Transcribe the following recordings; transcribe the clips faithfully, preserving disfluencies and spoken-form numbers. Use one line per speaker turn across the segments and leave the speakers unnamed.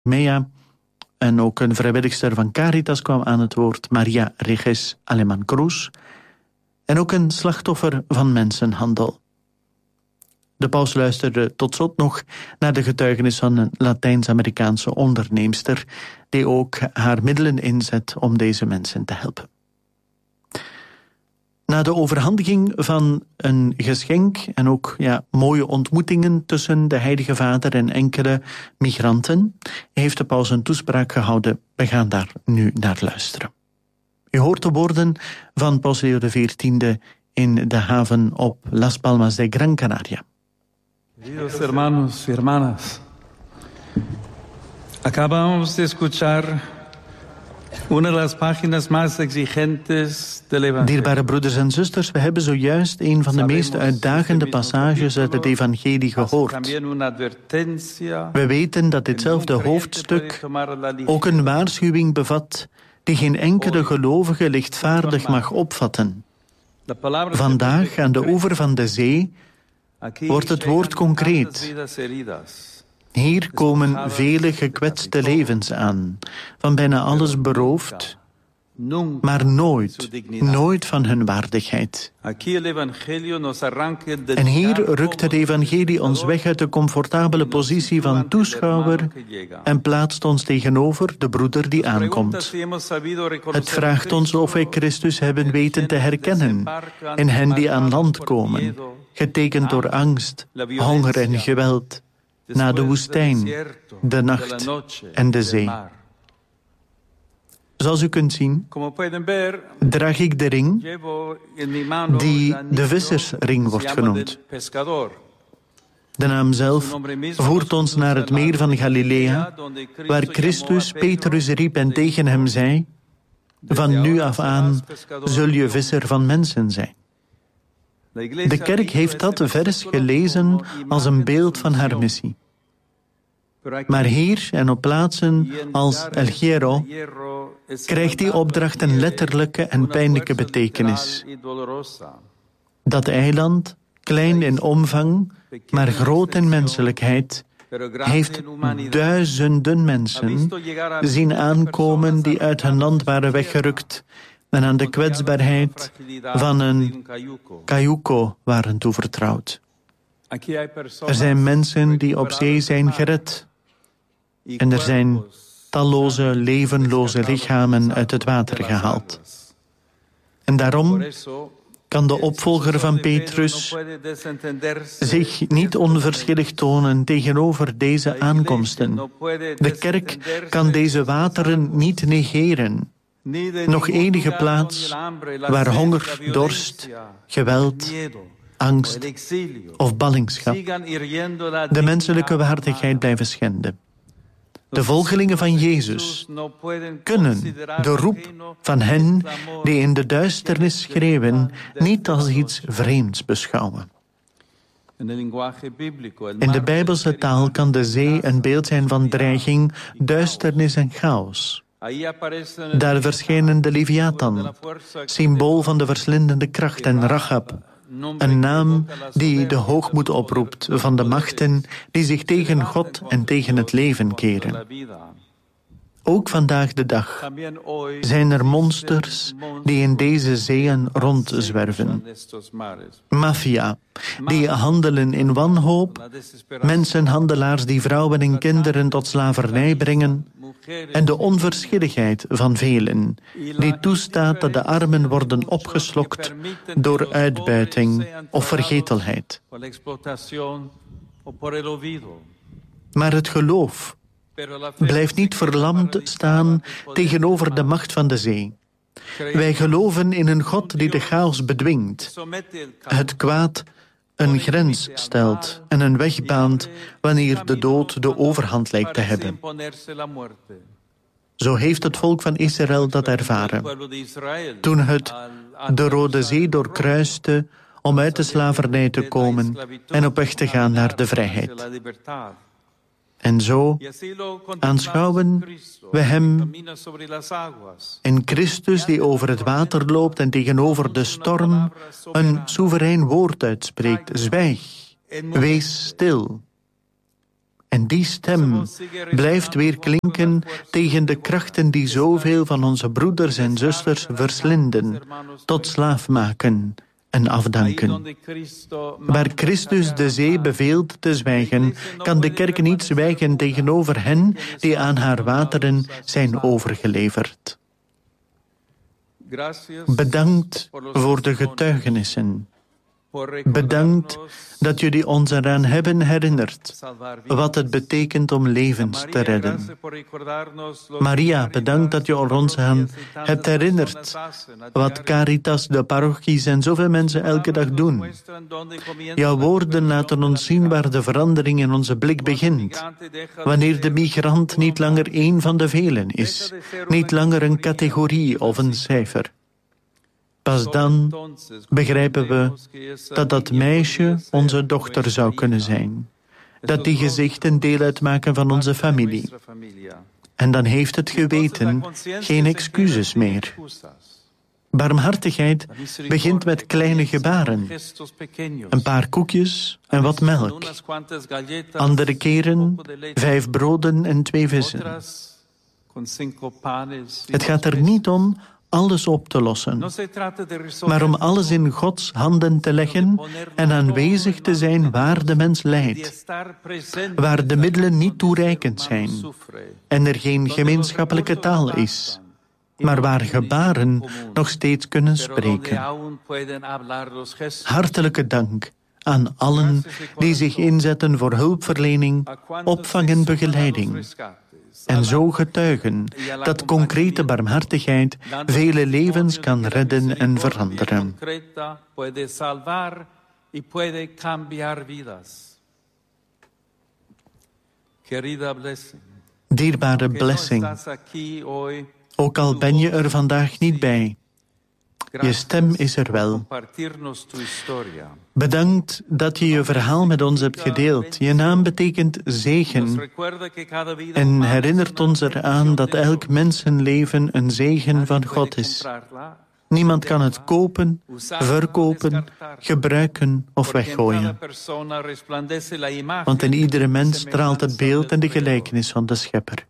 Mea. En ook een vrijwilligster van Caritas kwam aan het woord, Maria Regis Aleman Cruz. En ook een slachtoffer van mensenhandel. De paus luisterde tot slot nog naar de getuigenis van een Latijns-Amerikaanse onderneemster, die ook haar middelen inzet om deze mensen te helpen. Na de overhandiging van een geschenk en ook ja, mooie ontmoetingen tussen de Heilige Vader en enkele migranten, heeft de paus een toespraak gehouden. We gaan daar nu naar luisteren. U hoort de woorden van Paus Leo de veertiende in de haven op Las Palmas de Gran Canaria.
Queridos hermanos y hermanas, acabamos de escuchar una de las páginas más exigentes del Evangelio.
Dierbare broeders en zusters, we hebben zojuist een van de meest uitdagende passages uit het Evangelie gehoord. We weten dat ditzelfde hoofdstuk ook een waarschuwing bevat die geen enkele gelovige lichtvaardig mag opvatten. Vandaag, aan de oever van de zee, wordt het woord concreet. Hier komen vele gekwetste levens aan, van bijna alles beroofd, maar nooit, nooit van hun waardigheid. En hier rukt het evangelie ons weg uit de comfortabele positie van toeschouwer en plaatst ons tegenover de broeder die aankomt. Het vraagt ons of wij Christus hebben weten te herkennen in hen die aan land komen, getekend door angst, honger en geweld, na de woestijn, de nacht en de zee. Zoals u kunt zien, draag ik de ring die de vissersring wordt genoemd. De naam zelf voert ons naar het meer van Galilea, waar Christus Petrus riep en tegen hem zei: van nu af aan zul je visser van mensen zijn. De kerk heeft dat vers gelezen als een beeld van haar missie. Maar hier en op plaatsen als El Hierro krijgt die opdracht een letterlijke en pijnlijke betekenis. Dat eiland, klein in omvang, maar groot in menselijkheid, heeft duizenden mensen zien aankomen die uit hun land waren weggerukt en aan de kwetsbaarheid van een cayuco waren toevertrouwd. Er zijn mensen die op zee zijn gered. En er zijn talloze levenloze lichamen uit het water gehaald. En daarom kan de opvolger van Petrus zich niet onverschillig tonen tegenover deze aankomsten. De kerk kan deze wateren niet negeren. Nog enige plaats waar honger, dorst, geweld, angst of ballingschap de menselijke waardigheid blijven schenden. De volgelingen van Jezus kunnen de roep van hen die in de duisternis schreeuwen niet als iets vreemds beschouwen. In de Bijbelse taal kan de zee een beeld zijn van dreiging, duisternis en chaos. Daar verschijnen de Leviathan, symbool van de verslindende kracht, en Rachab, een naam die de hoogmoed oproept van de machten die zich tegen God en tegen het leven keren. Ook vandaag de dag zijn er monsters die in deze zeeën rondzwerven. Maffia, die handelen in wanhoop, mensenhandelaars die vrouwen en kinderen tot slavernij brengen, en de onverschilligheid van velen, die toestaat dat de armen worden opgeslokt door uitbuiting of vergetelheid. Maar het geloof blijft niet verlamd staan tegenover de macht van de zee. Wij geloven in een God die de chaos bedwingt, het kwaad een grens stelt en een weg baant wanneer de dood de overhand lijkt te hebben. Zo heeft het volk van Israël dat ervaren. Toen het de Rode Zee doorkruiste om uit de slavernij te komen en op weg te gaan naar de vrijheid. En zo aanschouwen we hem in Christus die over het water loopt en tegenover de storm een soeverein woord uitspreekt. Zwijg, wees stil. En die stem blijft weer klinken tegen de krachten die zoveel van onze broeders en zusters verslinden, tot slaaf maken en afdanken. Waar Christus de zee beveelt te zwijgen, kan de kerk niet zwijgen tegenover hen die aan haar wateren zijn overgeleverd. Bedankt voor de getuigenissen. Bedankt dat jullie ons eraan hebben herinnerd wat het betekent om levens te redden. Maria, bedankt dat je ons aan hebt herinnerd wat Caritas, de parochies en zoveel mensen elke dag doen. Jouw woorden laten ons zien waar de verandering in onze blik begint. Wanneer de migrant niet langer één van de velen is, niet langer een categorie of een cijfer. Pas dan begrijpen we dat dat meisje onze dochter zou kunnen zijn. Dat die gezichten deel uitmaken van onze familie. En dan heeft het geweten geen excuses meer. Barmhartigheid begint met kleine gebaren. Een paar koekjes en wat melk. Andere keren vijf broden en twee vissen. Het gaat er niet om alles op te lossen, maar om alles in Gods handen te leggen en aanwezig te zijn waar de mens lijdt, waar de middelen niet toereikend zijn en er geen gemeenschappelijke taal is, maar waar gebaren nog steeds kunnen spreken. Hartelijke dank aan allen die zich inzetten voor hulpverlening, opvang en begeleiding. En zo getuigen dat concrete barmhartigheid vele levens kan redden en veranderen. Dierbare blessing, ook al ben je er vandaag niet bij, je stem is er wel. Bedankt dat je je verhaal met ons hebt gedeeld. Je naam betekent zegen en herinnert ons eraan dat elk mensenleven een zegen van God is. Niemand kan het kopen, verkopen, gebruiken of weggooien. Want in iedere mens straalt het beeld en de gelijkenis van de Schepper.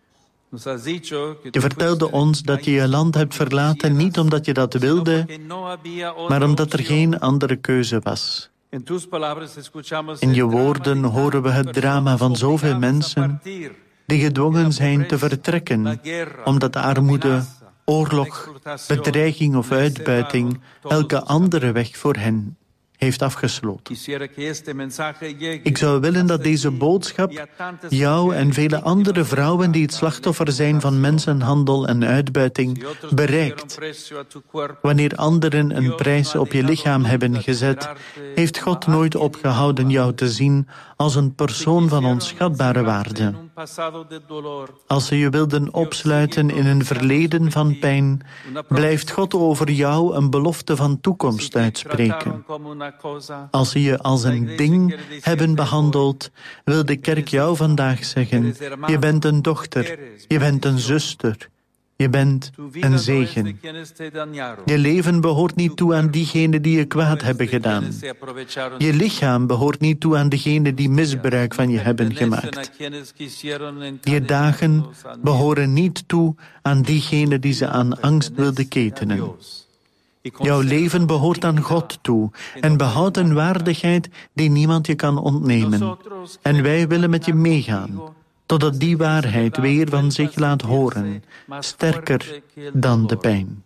Je vertelde ons dat je je land hebt verlaten niet omdat je dat wilde, maar omdat er geen andere keuze was. In je woorden horen we het drama van zoveel mensen die gedwongen zijn te vertrekken, omdat armoede, oorlog, bedreiging of uitbuiting elke andere weg voor hen heeft afgesloten. Ik zou willen dat deze boodschap jou en vele andere vrouwen die het slachtoffer zijn van mensenhandel en uitbuiting bereikt. Wanneer anderen een prijs op je lichaam hebben gezet, heeft God nooit opgehouden jou te zien als een persoon van onschatbare waarde. Als ze je wilden opsluiten in een verleden van pijn, blijft God over jou een belofte van toekomst uitspreken. Als ze je als een ding hebben behandeld, wil de kerk jou vandaag zeggen, je bent een dochter, je bent een zuster, je bent een zegen. Je leven behoort niet toe aan diegenen die je kwaad hebben gedaan. Je lichaam behoort niet toe aan diegenen die misbruik van je hebben gemaakt. Je dagen behoren niet toe aan diegenen die ze aan angst wilden ketenen. Jouw leven behoort aan God toe en behoudt een waardigheid die niemand je kan ontnemen. En wij willen met je meegaan, totdat die waarheid weer van zich laat horen, sterker dan de pijn.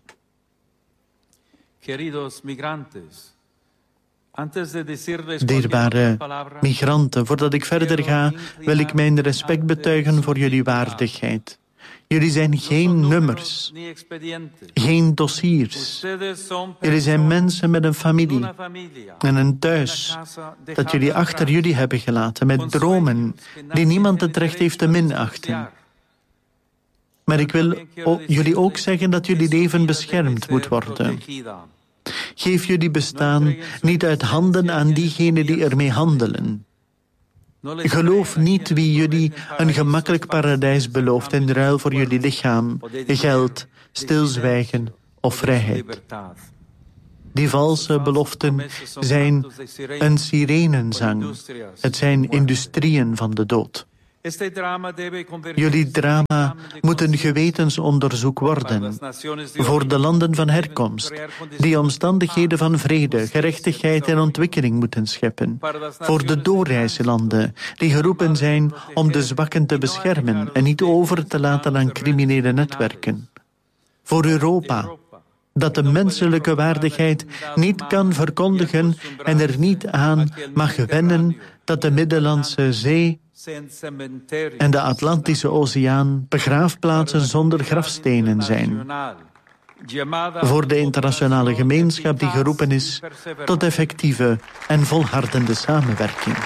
Dierbare migranten, voordat ik verder ga, wil ik mijn respect betuigen voor jullie waardigheid. Jullie zijn geen nummers, geen dossiers. Jullie zijn mensen met een familie en een thuis dat jullie achter jullie hebben gelaten met dromen die niemand het recht heeft te minachten. Maar ik wil o- jullie ook zeggen dat jullie leven beschermd moet worden. Geef jullie bestaan niet uit handen aan diegenen die ermee handelen. Geloof niet wie jullie een gemakkelijk paradijs belooft in ruil voor jullie lichaam, geld, stilzwijgen of vrijheid. Die valse beloften zijn een sirenenzang. Het zijn industrieën van de dood. Jullie drama moet een gewetensonderzoek worden voor de landen van herkomst, die omstandigheden van vrede, gerechtigheid en ontwikkeling moeten scheppen. Voor de doorreislanden, die geroepen zijn om de zwakken te beschermen en niet over te laten aan criminele netwerken. Voor Europa, dat de menselijke waardigheid niet kan verkondigen en er niet aan mag wennen dat de Middellandse Zee en de Atlantische Oceaan begraafplaatsen zonder grafstenen zijn. Voor de internationale gemeenschap die geroepen is tot effectieve en volhardende samenwerking.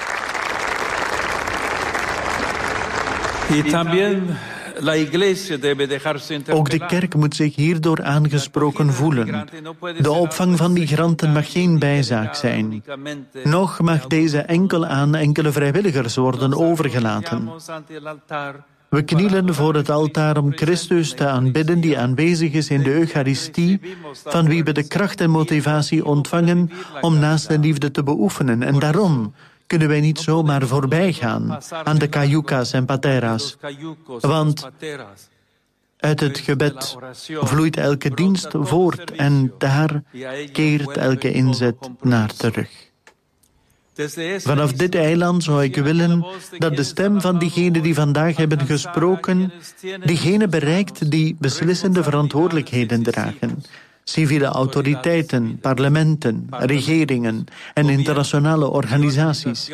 Ook de kerk moet zich hierdoor aangesproken voelen. De opvang van migranten mag geen bijzaak zijn. Nog mag deze enkel aan enkele vrijwilligers worden overgelaten. We knielen voor het altaar om Christus te aanbidden die aanwezig is in de Eucharistie, van wie we de kracht en motivatie ontvangen om naast de liefde te beoefenen. En daarom kunnen wij niet zomaar voorbij gaan aan de cayucas en pateras. Want uit het gebed vloeit elke dienst voort en daar keert elke inzet naar terug. Vanaf dit eiland zou ik willen dat de stem van diegenen die vandaag hebben gesproken, diegenen bereikt die beslissende verantwoordelijkheden dragen. Civiele autoriteiten, parlementen, regeringen en internationale organisaties.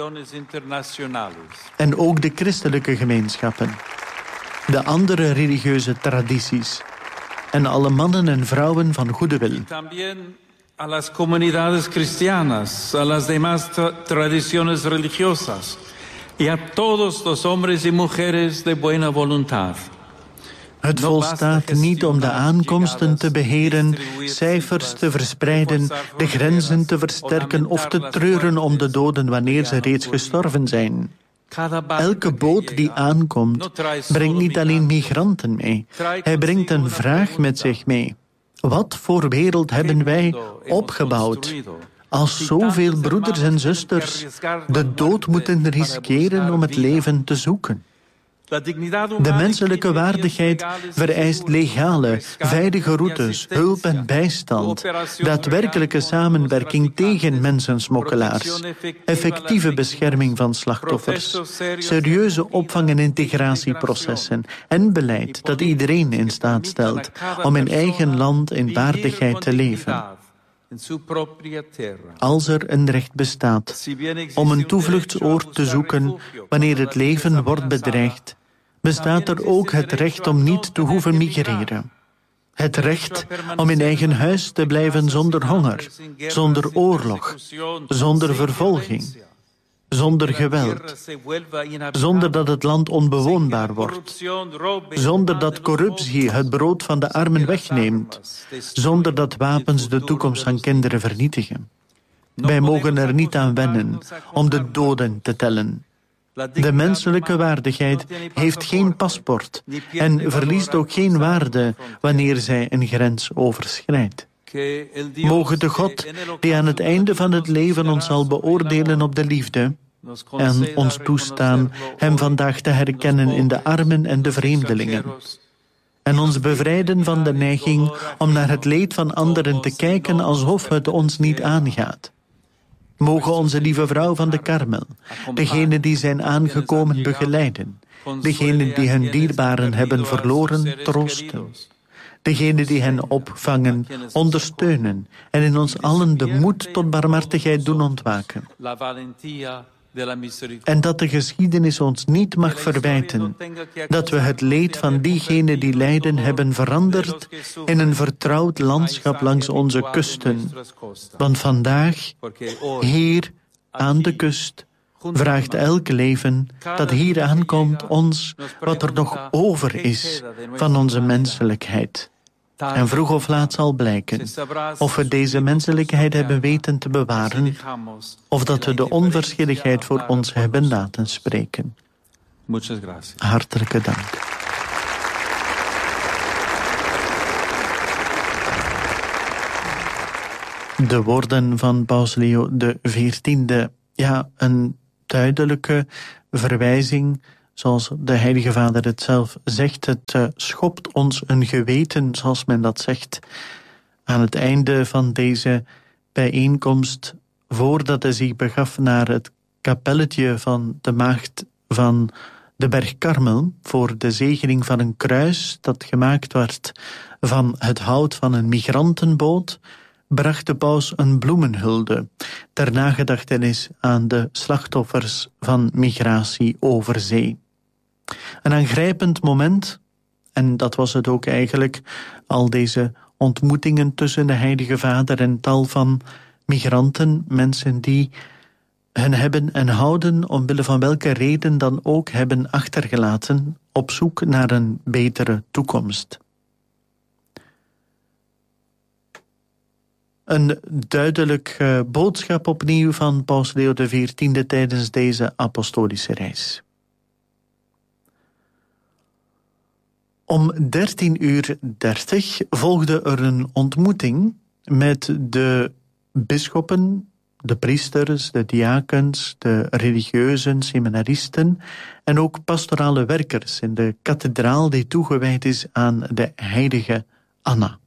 En ook de christelijke gemeenschappen. De andere religieuze tradities. En alle mannen en vrouwen van goede wil.
A las comunidades cristianas, a las demás tra tradiciones religiosas y a todos los hombres y mujeres de buena voluntad.
Het volstaat niet om de aankomsten te beheren, cijfers te verspreiden, de grenzen te versterken of te treuren om de doden wanneer ze reeds gestorven zijn. Elke boot die aankomt, brengt niet alleen migranten mee. Hij brengt een vraag met zich mee. Wat voor wereld hebben wij opgebouwd als zoveel broeders en zusters de dood moeten riskeren om het leven te zoeken? De menselijke waardigheid vereist legale, veilige routes, hulp en bijstand, daadwerkelijke samenwerking tegen mensensmokkelaars, effectieve bescherming van slachtoffers, serieuze opvang- en integratieprocessen en beleid dat iedereen in staat stelt om in eigen land in waardigheid te leven. Als er een recht bestaat om een toevluchtsoord te zoeken wanneer het leven wordt bedreigd, bestaat er ook het recht om niet te hoeven migreren. Het recht om in eigen huis te blijven zonder honger, zonder oorlog, zonder vervolging, zonder geweld, zonder dat het land onbewoonbaar wordt, zonder dat corruptie het brood van de armen wegneemt, zonder dat wapens de toekomst van kinderen vernietigen. Wij mogen er niet aan wennen om de doden te tellen. De menselijke waardigheid heeft geen paspoort en verliest ook geen waarde wanneer zij een grens overschrijdt. Mogen de God die aan het einde van het leven ons zal beoordelen op de liefde en ons toestaan hem vandaag te herkennen in de armen en de vreemdelingen. En ons bevrijden van de neiging om naar het leed van anderen te kijken alsof het ons niet aangaat. Mogen onze lieve vrouw van de Karmel, degenen die zijn aangekomen begeleiden, degenen die hun dierbaren hebben verloren, troosten, degenen die hen opvangen, ondersteunen en in ons allen de moed tot barmhartigheid doen ontwaken. En dat de geschiedenis ons niet mag verwijten dat we het leed van diegenen die lijden hebben veranderd in een vertrouwd landschap langs onze kusten. Want vandaag, hier aan de kust, vraagt elk leven dat hier aankomt ons wat er nog over is van onze menselijkheid. En vroeg of laat zal blijken of we deze menselijkheid hebben weten te bewaren of dat we de onverschilligheid voor ons hebben laten spreken. Hartelijke dank. De woorden van Paus Leo de veertiende. Ja, een duidelijke verwijzing, zoals de Heilige Vader het zelf zegt. Het uh, schopt ons een geweten, zoals men dat zegt. Aan het einde van deze bijeenkomst, voordat hij zich begaf naar het kapelletje van de Maagd van de Berg Karmel, voor de zegening van een kruis dat gemaakt werd van het hout van een migrantenboot, bracht de paus een bloemenhulde ter nagedachtenis aan de slachtoffers van migratie over zee. Een aangrijpend moment, en dat was het ook eigenlijk, al deze ontmoetingen tussen de Heilige Vader en tal van migranten, mensen die hen hebben en houden, omwille van welke reden dan ook, hebben achtergelaten op zoek naar een betere toekomst. Een duidelijk uh, boodschap opnieuw van Paus Leo de veertiende tijdens deze apostolische reis. Om dertien uur dertig volgde er een ontmoeting met de bisschoppen, de priesters, de diakens, de religieuzen, seminaristen en ook pastorale werkers in de kathedraal die toegewijd is aan de heilige Anna.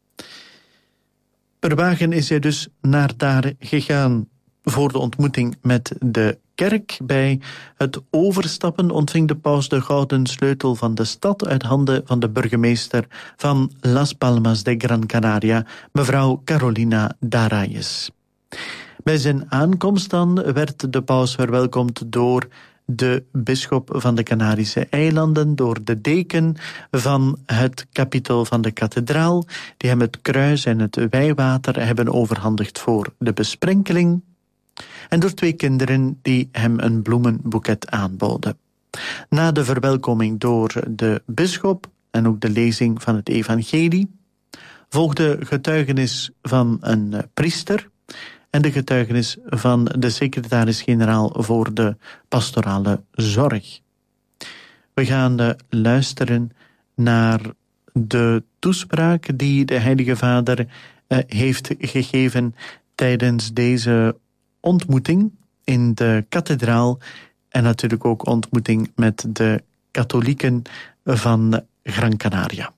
Per wagen is hij dus naar daar gegaan voor de ontmoeting met de kerk. Bij het overstappen ontving de paus de gouden sleutel van de stad uit handen van de burgemeester van Las Palmas de Gran Canaria, mevrouw Carolina Darayes. Bij zijn aankomst dan werd de paus verwelkomd door de bisschop van de Canarische eilanden, door de deken van het kapittel van de kathedraal, die hem het kruis en het wijwater hebben overhandigd voor de besprenkeling, en door twee kinderen die hem een bloemenboeket aanboden. Na de verwelkoming door de bisschop en ook de lezing van het evangelie volgde getuigenis van een priester en de getuigenis van de secretaris-generaal voor de pastorale zorg. We gaan uh, luisteren naar de toespraak die de Heilige Vader uh, heeft gegeven tijdens deze ontmoeting in de kathedraal en natuurlijk ook ontmoeting met de katholieken van Gran Canaria.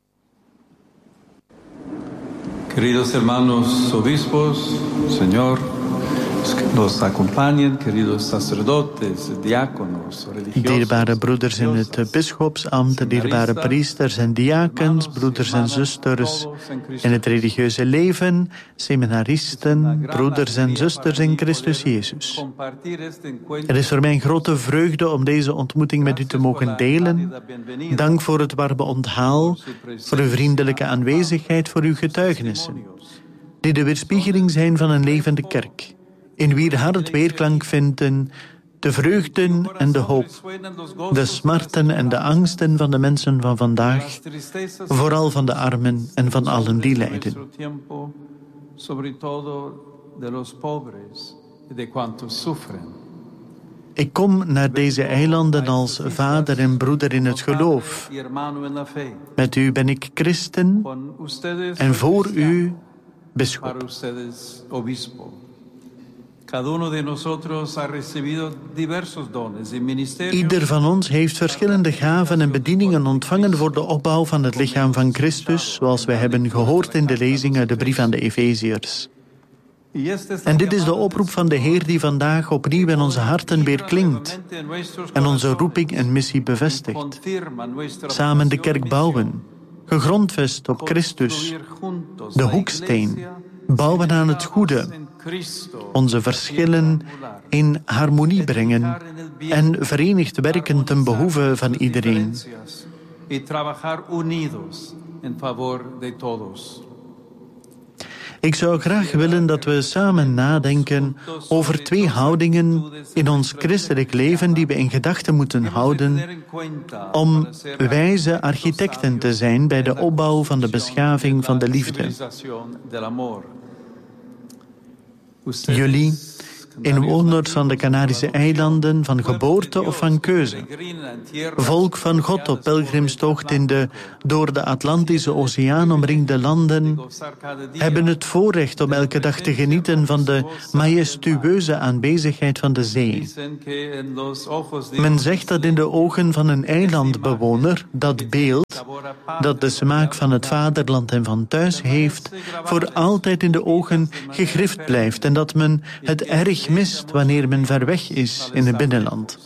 Queridos hermanos obispos, Señor, nos acompañen, queridos sacerdotes, diáconos, religiosos.
Dierbare broeders in het bisschopsambt, dierbare priesters en diakens, broeders en zusters in het religieuze leven, seminaristen, broeders en zusters in Christus Jezus. Het is voor mij een grote vreugde om deze ontmoeting met u te mogen delen. Dank voor het warme onthaal, voor uw vriendelijke aanwezigheid, voor uw getuigenissen, die de weerspiegeling zijn van een levende kerk, in wier hart weerklank vinden de vreugden en de hoop, de smarten en de angsten van de mensen van vandaag, vooral van de armen en van allen die lijden. Ik kom naar deze eilanden als vader en broeder in het geloof. Met u ben ik christen en voor u bisschop. Ieder van ons heeft verschillende gaven en bedieningen ontvangen voor de opbouw van het lichaam van Christus, zoals wij hebben gehoord in de lezing uit de brief aan de Efeziërs. En dit is de oproep van de Heer die vandaag opnieuw in onze harten weer klinkt en onze roeping en missie bevestigt. Samen de kerk bouwen, gegrondvest op Christus, de hoeksteen, bouwen aan het goede, onze verschillen in harmonie brengen en verenigd werken ten behoeve van iedereen. Ik zou graag willen dat we samen nadenken over twee houdingen in ons christelijk leven die we in gedachten moeten houden om wijze architecten te zijn bij de opbouw van de beschaving van de liefde. Jullie inwoners van de Canarische eilanden van geboorte of van keuze. Volk van God op pelgrimstocht in de door de Atlantische Oceaan omringde landen hebben het voorrecht om elke dag te genieten van de majestueuze aanwezigheid van de zee. Men zegt dat in de ogen van een eilandbewoner dat beeld, dat de smaak van het vaderland en van thuis heeft, voor altijd in de ogen gegrift blijft en dat men het erg mist wanneer men ver weg is in het binnenland.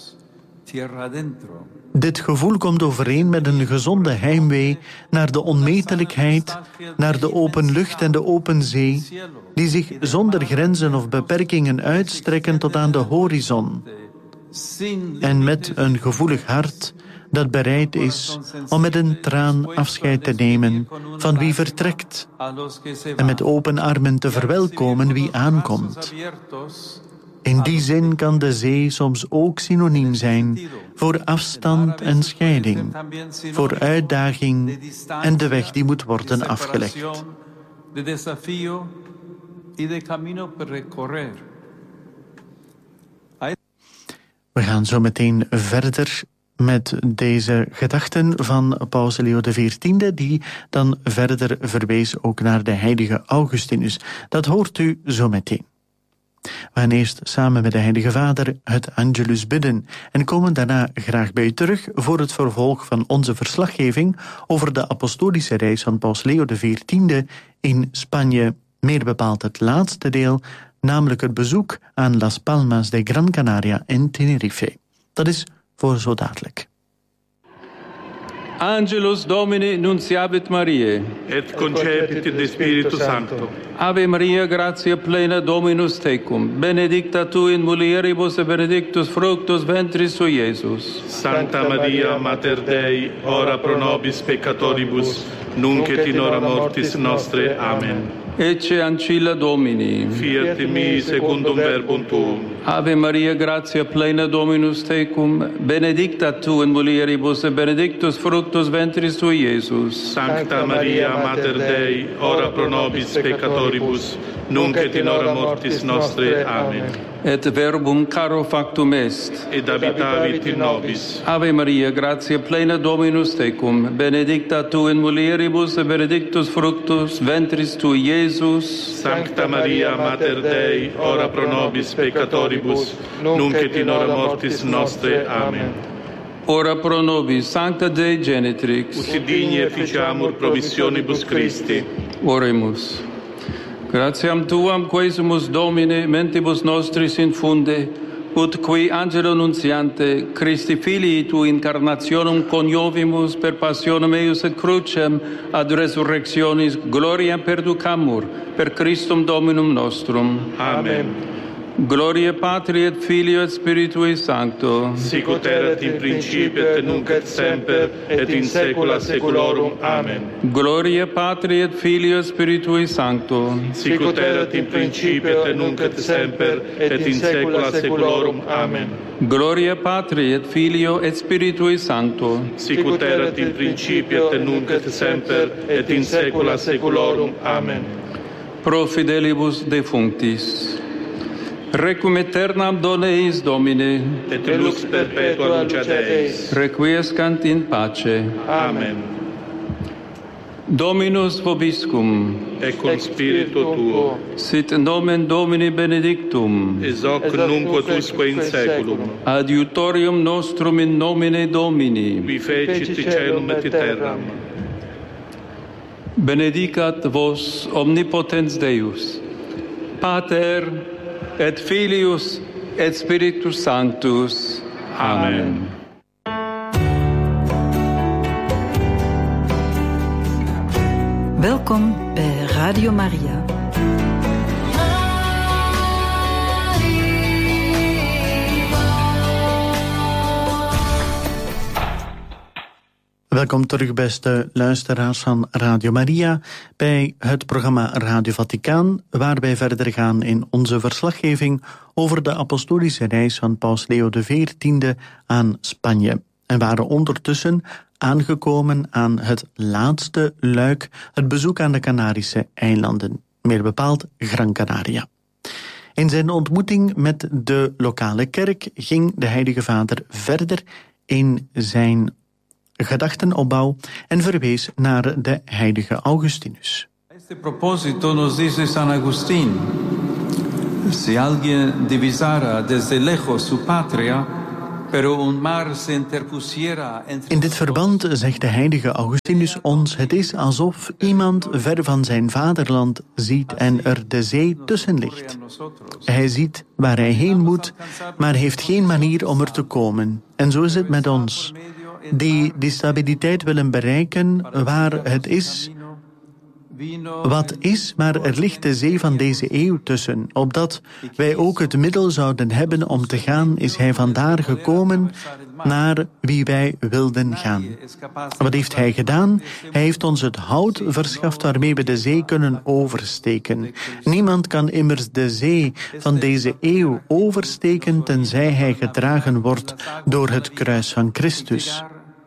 Dit gevoel komt overeen met een gezonde heimwee naar de onmetelijkheid, naar de open lucht en de open zee, die zich zonder grenzen of beperkingen uitstrekken tot aan de horizon. En met een gevoelig hart dat bereid is om met een traan afscheid te nemen van wie vertrekt en met open armen te verwelkomen wie aankomt. In die zin kan de zee soms ook synoniem zijn voor afstand en scheiding, voor uitdaging en de weg die moet worden afgelegd. We gaan zo meteen verder met deze gedachten van Paus Leo de veertiende, die dan verder verwees ook naar de heilige Augustinus. Dat hoort u zo meteen. We gaan eerst samen met de Heilige Vader het Angelus bidden en komen daarna graag bij u terug voor het vervolg van onze verslaggeving over de apostolische reis van Paus Leo de veertiende in Spanje, meer bepaald het laatste deel, namelijk het bezoek aan Las Palmas de Gran Canaria en Tenerife. Dat is voor zo dadelijk.
Angelus Domini nunciabit Mariae.
Et concepit in Spiritu Sancto.
Ave Maria, gratia plena, Dominus tecum. Benedicta tu in mulieribus et benedictus fructus ventris sui, Iesus.
Sancta Maria, Mater Dei, ora pro nobis peccatoribus, nunc et in hora mortis nostre. Amen.
Ecce ancilla Domini.
Fiat in mi secundum verbum tuum.
Ave Maria, gratia plena, Dominus tecum. Benedicta tu in mulieribus et benedictus fructus ventris sui, Iesus.
Sancta Maria, Mater Dei, ora pro nobis peccatoribus, nunc et in hora mortis nostre. Amen.
Et verbum caro factum est.
Et habitavit in nobis.
Ave Maria, gratia plena, Dominus tecum. Benedicta tu in mulieribus et benedictus fructus ventris tui, Iesus.
Sancta Maria, Mater Dei, ora pro nobis peccatoribus, nunc et in hora mortis nostre. Amen.
Ora pro nobis, Sancta Dei Genitrix.
Ut digni efficiamur promissionibus Christi.
Oremus. Gratiam Tuam quesumus Domine mentibus nostris infunde, ut qui angelo nuntiante Christi filii tu incarnationem coniovimus per passionem eius et crucem ad resurrectionis gloriam perducamur per Christum Dominum nostrum.
Amen.
Gloria Patri et Filio et Spiritui Sancto.
Sic ut erat in principio et nunc et semper et in saecula saeculorum. Amen.
Gloria Patri et Filio et Spiritui Sancto.
Sic ut erat in principio et nunc et semper et in saecula saeculorum. Amen.
Gloria Patri et Filio et Spiritui Sancto.
Sic ut erat in principio et nunc et semper et in saecula saeculorum. Amen.
Pro fidelibus defunctis. Requiem aeternam dona eis Domine.
Et lux perpetua luceat eis.
Requiescant in pace.
Amen.
Dominus vobiscum.
Et cum spiritu tuo.
Sit nomen Domini benedictum.
Ex hoc nunc ut usque in saeculum.
Adiutorium nostrum in nomine Domini.
Qui fecit caelum et terram.
Benedicat vos omnipotens Deus, Pater et Filius et Spiritus Sanctus. Amen.
Welkom bij Radio Maria.
Welkom terug, beste luisteraars van Radio Maria, bij het programma Radio Vaticaan, waar wij verder gaan in onze verslaggeving over de apostolische reis van Paus Leo de veertiende aan Spanje. En waren ondertussen aangekomen aan het laatste luik, het bezoek aan de Canarische eilanden, meer bepaald Gran Canaria. In zijn ontmoeting met de lokale kerk ging de Heilige Vader verder in zijn gedachtenopbouw en verwees naar de heilige Augustinus.
A este propósito nos dice San Agustín: si alguien divisara desde lejos su patria, pero un mar se interpusiera entre.
In dit verband zegt de heilige Augustinus ons: het is alsof iemand ver van zijn vaderland ziet en er de zee tussen ligt. Hij ziet waar hij heen moet, maar heeft geen manier om er te komen. En zo is het met ons, die die stabiliteit willen bereiken waar het is wat is, maar er ligt de zee van deze eeuw tussen. Opdat wij ook het middel zouden hebben om te gaan, is hij vandaar gekomen naar wie wij wilden gaan. Wat heeft hij gedaan? Hij heeft ons het hout verschaft waarmee we de zee kunnen oversteken. Niemand kan immers de zee van deze eeuw oversteken, tenzij hij gedragen wordt door het kruis van Christus.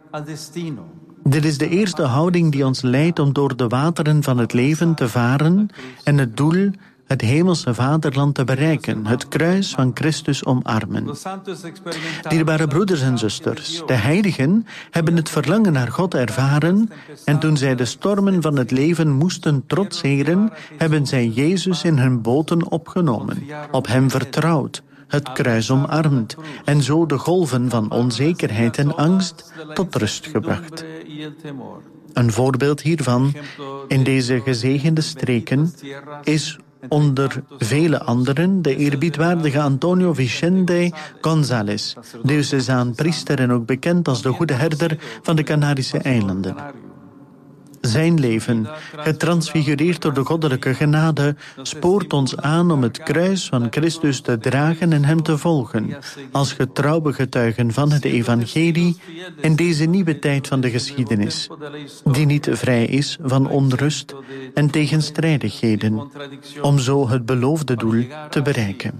Dit is de eerste houding die ons leidt om door de wateren van het leven te varen en het doel, het hemelse vaderland, te bereiken, het kruis van Christus omarmen. Dierbare broeders en zusters, de heiligen hebben het verlangen naar God ervaren en toen zij de stormen van het leven moesten trotseren, hebben zij Jezus in hun boten opgenomen, op hem vertrouwd, het kruis omarmd en zo de golven van onzekerheid en angst tot rust gebracht. Een voorbeeld hiervan in deze gezegende streken is onder vele anderen de eerbiedwaardige Antonio Vicente González, diocesaan priester en ook bekend als de goede herder van de Canarische eilanden. Zijn leven, getransfigureerd door de goddelijke genade, spoort ons aan om het kruis van Christus te dragen en hem te volgen, als getrouwe getuigen van het evangelie in deze nieuwe tijd van de geschiedenis, die niet vrij is van onrust en tegenstrijdigheden, om zo het beloofde doel te bereiken.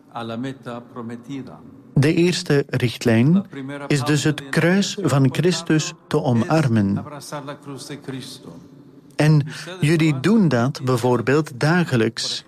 De eerste richtlijn is dus het kruis van Christus te omarmen. En jullie doen dat bijvoorbeeld dagelijks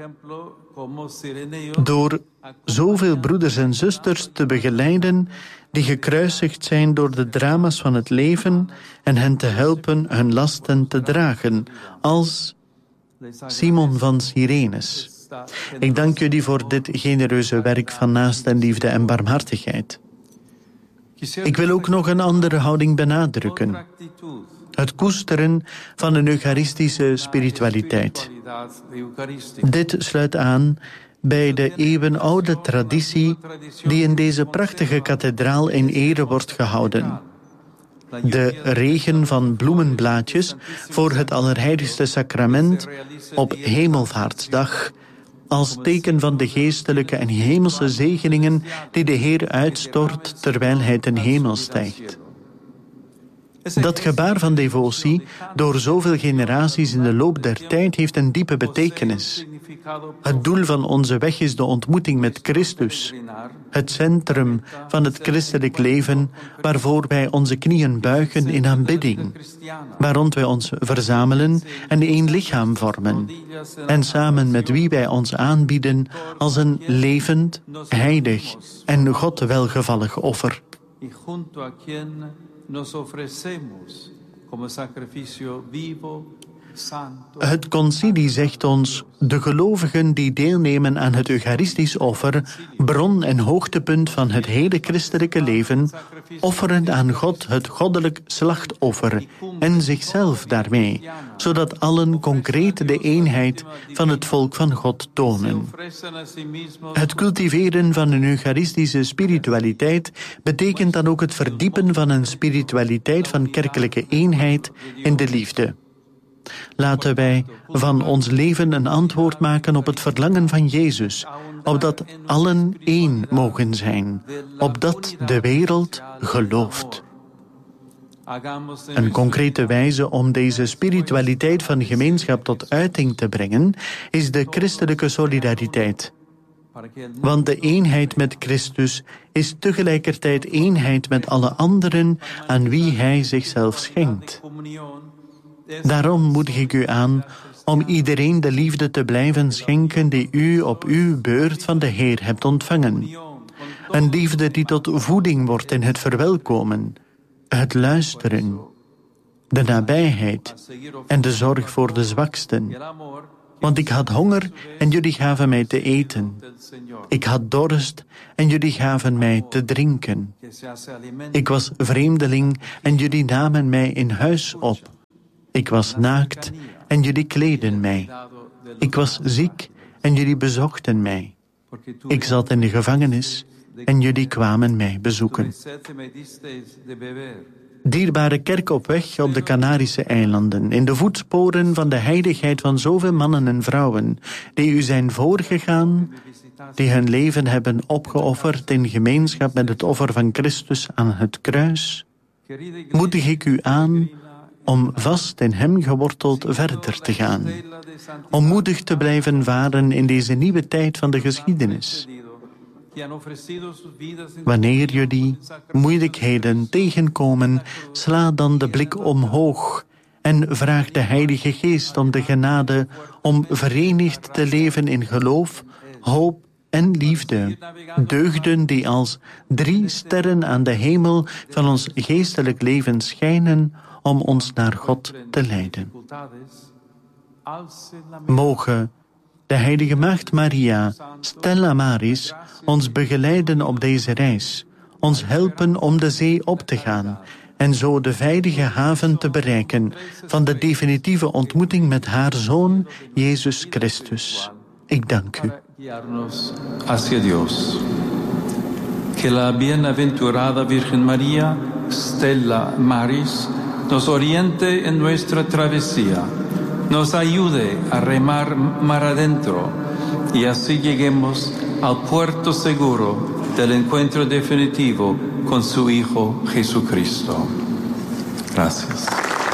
door zoveel broeders en zusters te begeleiden die gekruisigd zijn door de drama's van het leven en hen te helpen hun lasten te dragen, als Simon van Cyrenus. Ik dank jullie voor dit genereuze werk van naastenliefde en barmhartigheid. Ik wil ook nog een andere houding benadrukken. Het koesteren van een eucharistische spiritualiteit. Dit sluit aan bij de eeuwenoude traditie die in deze prachtige kathedraal in ere wordt gehouden. De regen van bloemenblaadjes voor het Allerheiligste Sacrament op Hemelvaartsdag, als teken van de geestelijke en hemelse zegeningen die de Heer uitstort terwijl hij ten hemel stijgt. Dat gebaar van devotie door zoveel generaties in de loop der tijd heeft een diepe betekenis. Het doel van onze weg is de ontmoeting met Christus, het centrum van het christelijk leven waarvoor wij onze knieën buigen in aanbidding, waar rond wij ons verzamelen en één lichaam vormen, en samen met wie wij ons aanbieden als een levend, heilig en God welgevallig offer. Het concilie zegt ons: de gelovigen die deelnemen aan het eucharistisch offer, bron en hoogtepunt van het hele christelijke leven, offeren aan God het goddelijk slachtoffer en zichzelf daarmee, zodat allen concreet de eenheid van het volk van God tonen. Het cultiveren van een eucharistische spiritualiteit betekent dan ook het verdiepen van een spiritualiteit van kerkelijke eenheid en de liefde. Laten wij van ons leven een antwoord maken op het verlangen van Jezus, opdat allen één mogen zijn, opdat de wereld gelooft. Een concrete wijze om deze spiritualiteit van gemeenschap tot uiting te brengen is de christelijke solidariteit. Want de eenheid met Christus is tegelijkertijd eenheid met alle anderen aan wie Hij zichzelf schenkt. Daarom moedig ik u aan om iedereen de liefde te blijven schenken die u op uw beurt van de Heer hebt ontvangen. Een liefde die tot voeding wordt in het verwelkomen, het luisteren, de nabijheid en de zorg voor de zwaksten. Want ik had honger en jullie gaven mij te eten. Ik had dorst en jullie gaven mij te drinken. Ik was vreemdeling en jullie namen mij in huis op. Ik was naakt en jullie kleden mij. Ik was ziek en jullie bezochten mij. Ik zat in de gevangenis en jullie kwamen mij bezoeken. Dierbare kerk op weg op de Canarische eilanden, in de voetsporen van de heiligheid van zoveel mannen en vrouwen, die u zijn voorgegaan, die hun leven hebben opgeofferd in gemeenschap met het offer van Christus aan het kruis, moedig ik u aan om vast in hem geworteld verder te gaan, om moedig te blijven varen in deze nieuwe tijd van de geschiedenis. Wanneer jullie moeilijkheden tegenkomen, sla dan de blik omhoog en vraag de Heilige Geest om de genade om verenigd te leven in geloof, hoop en liefde. Deugden die als drie sterren aan de hemel van ons geestelijk leven schijnen om ons naar God te leiden. Mogen de Heilige Maagd Maria, Stella Maris, ons begeleiden op deze reis, ons helpen om de zee op te gaan en zo de veilige haven te bereiken van de definitieve ontmoeting met haar Zoon, Jezus Christus. Ik dank u.
Hacia Dios. Que la bienaventurada Virgen María, Stella Maris, nos oriente en nuestra travesía, nos ayude a remar mar adentro y así lleguemos al puerto seguro del encuentro definitivo con su Hijo Jesucristo. Gracias.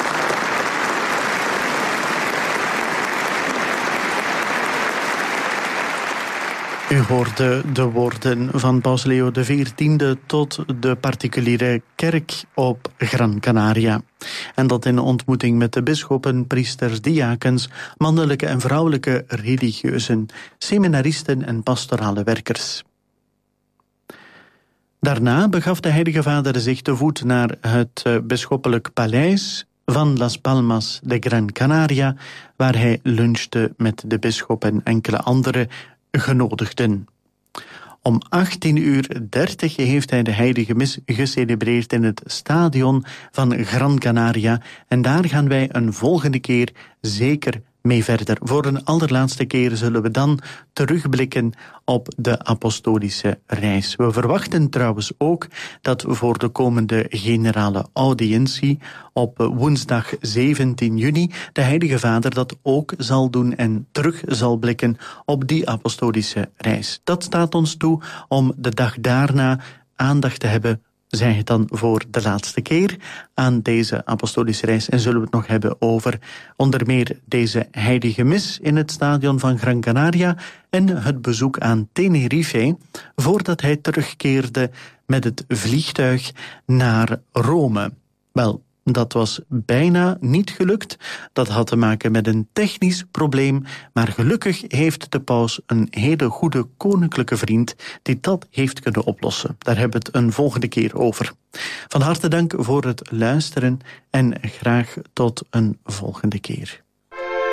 U hoorde de woorden van Paus Leo de veertiende tot de particuliere kerk op Gran Canaria. En dat in ontmoeting met de bisschoppen, priesters, diakens, mannelijke en vrouwelijke religieuzen, seminaristen en pastorale werkers. Daarna begaf de Heilige Vader zich te voet naar het bisschoppelijk paleis van Las Palmas de Gran Canaria, waar hij lunchte met de bisschop en enkele andere genodigden. Om achttien uur dertig heeft hij de heilige mis gecelebreerd in het stadion van Gran Canaria en daar gaan wij een volgende keer zeker mee verder. Voor een allerlaatste keer zullen we dan terugblikken op de apostolische reis. We verwachten trouwens ook dat voor de komende generale audiëntie op woensdag zeventien juni de Heilige Vader dat ook zal doen en terug zal blikken op die apostolische reis. Dat staat ons toe om de dag daarna aandacht te hebben, zij het dan voor de laatste keer aan deze apostolische reis. En zullen we het nog hebben over onder meer deze heilige mis in het stadion van Gran Canaria en het bezoek aan Tenerife, voordat hij terugkeerde met het vliegtuig naar Rome. Wel, dat was bijna niet gelukt. Dat had te maken met een technisch probleem, maar gelukkig heeft de paus een hele goede koninklijke vriend die dat heeft kunnen oplossen. Daar hebben we het een volgende keer over. Van harte dank voor het luisteren en graag tot een volgende keer.